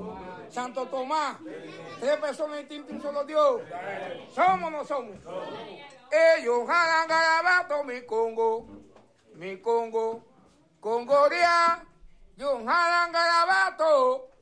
Santo Tomás, 3 personas distintas, un solo Dios. ¿Somos o no somos? Ellos jalan garabato, mi Congo, Congoria. Ellos jalan garabato,